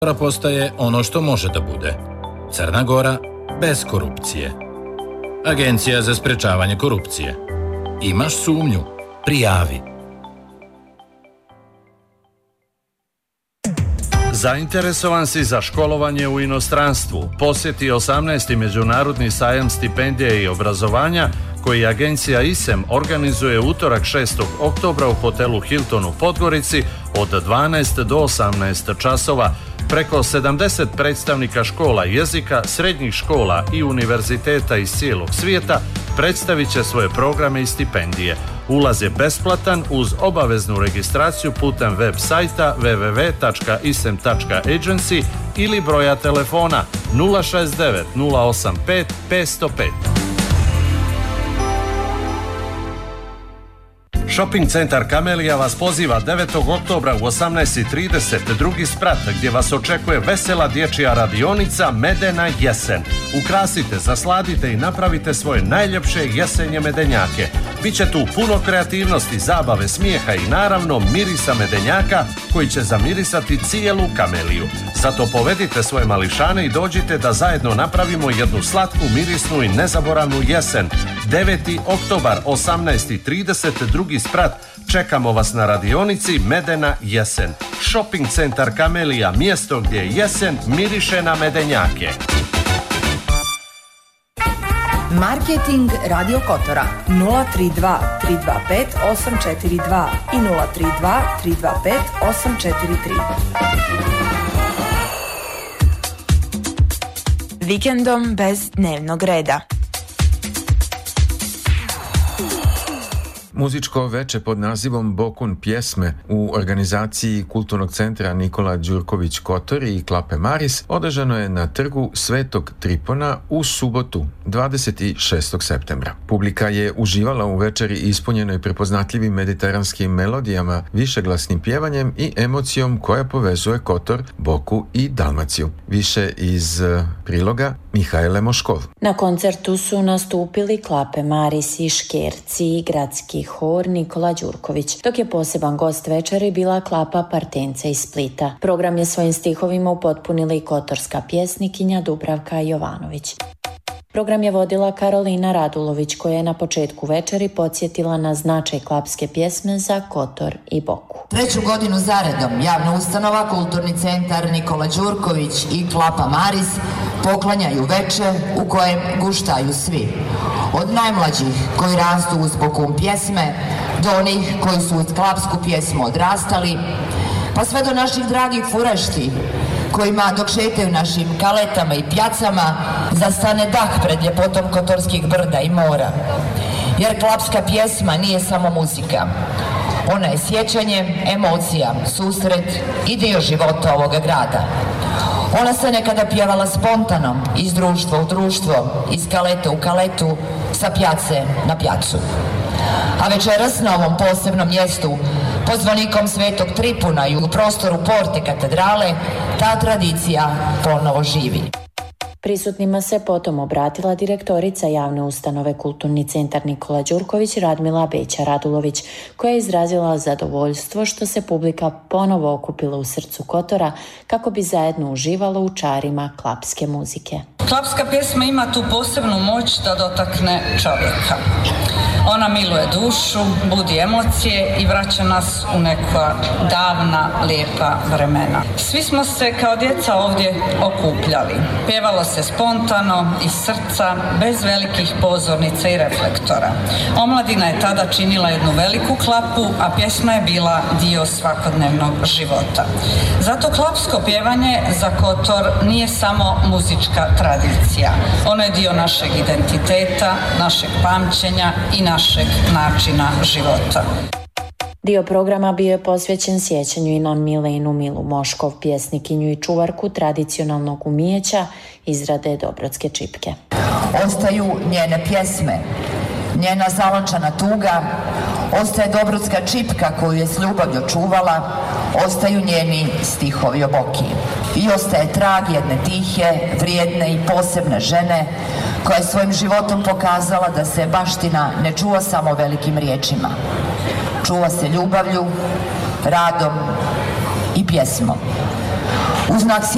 postaje ono što može da bude. Crna Gora bez korupcije. Agencija za sprečavanje korupcije. Imaš sumnju? Prijavi. Zainteresovan si za školovanje u inostranstvu? Posjeti 18. Međunarodni sajam stipendije i obrazovanja koji agencija ISEM organizuje utorak 6. oktobra u hotelu Hilton u Podgorici od 12 do 18 časova. Preko 70 predstavnika škola jezika, srednjih škola i univerziteta iz cijelog svijeta predstavit će svoje programe i stipendije. Ulaz je besplatan uz obaveznu registraciju putem web sajta www.isem.agency ili broja telefona 069 085 505. Shopping centar Kamelija vas poziva 9. oktobra u 18:30 drugi sprat gdje vas očekuje vesela dječja radionica Medena jesen. Ukrasite, zasladite i napravite svoje najljepše jesenje medenjake. Biće tu puno kreativnosti, zabave, smijeha i naravno mirisa medenjaka koji će zamirisati cijelu Kameliju. Zato povedite svoje mališane i dođite da zajedno napravimo jednu slatku, mirisnu i nezaboravnu jesen. 9. oktobar 18:30 drugi sprat. Čekamo vas na radionici Medena jesen. Shopping centar Kamelija, mjesto gdje jesen miriše na medenjake. Marketing Radio Kotora 032 325 842 i 032 325 843. Vikendom bez dnevnog reda. Muzičko veče pod nazivom Bokun pjesme u organizaciji Kulturnog centra Nikola Đurković Kotor i Klape Maris održano je na trgu Svetog Tripona u subotu 26. septembra. Publika je uživala u večeri ispunjenoj prepoznatljivim mediteranskim melodijama, višeglasnim pjevanjem i emocijom koja povezuje Kotor, Boku i Dalmaciju. Više iz priloga Mihajle Moškov. Na koncertu su nastupili Klape Maris i Škerci i gradski hor Nikola Đurković, dok je poseban gost večeri bila Klapa Partence iz Splita. Program je svojim stihovima upotpunila kotorska pjesnikinja Dubravka Jovanović. Program je vodila Karolina Radulović, koja je na početku večeri podsjetila na značaj klapske pjesme za Kotor i Boku. 3. godinu zaredom javna ustanova Kulturni centar Nikola Đurković i Klapa Maris poklanjaju veče u kojem guštaju svi. Od najmlađih koji rastu uz Bokun pjesme do onih koji su uz klapsku pjesmu odrastali, pa sve do naših dragih furešti kojima dok šetaju našim kaletama i pjacama zastane dah pred ljepotom kotorskih brda i mora. Jer klapska pjesma nije samo muzika. Ona je sjećanje, emocija, susret i dio života ovoga grada. Ona se nekada pjevala spontano, iz društva u društvo, iz kalete u kaletu, sa pjace na pjacu. A večeras na ovom posebnom mjestu, pod zvonikom Svetog Tripuna i u prostoru Porte katedrale, ta tradicija ponovo živi. Prisutnima se potom obratila direktorica javne ustanove Kulturni centar Nikola Đurković Radmila Beća Radulović, koja je izrazila zadovoljstvo što se publika ponovo okupila u srcu Kotora kako bi zajedno uživala u čarima klapske muzike. Klapska pjesma ima tu posebnu moć da dotakne čovjeka. Ona miluje dušu, budi emocije i vraća nas u neka davna, lijepa vremena. Svi smo se kao djeca ovdje okupljali. Pjevalo se spontano, iz srca, bez velikih pozornica i reflektora. Omladina je tada činila jednu veliku klapu, a pjesma je bila dio svakodnevnog života. Zato klapsko pjevanje za Kotor nije samo muzička tradicija. Ono je dio našeg identiteta, našeg pamćenja i našeg načina života. Dio programa bio je posvećen sjećanju i na Milenu Milu Moškov, pjesnikinju i čuvarku tradicionalnog umijeća izrade Dobrodske čipke. Ostaju njene pjesme, njena zalončana tuga, ostaje Dobrodska čipka koju je s ljubavlju čuvala, ostaju njeni stihovi o Boki. I ostaje trag jedne tihe, vrijedne i posebne žene koja je svojim životom pokazala da se baština ne čuva samo velikim riječima. Čuva se ljubavlju, radom i pjesmom. U znak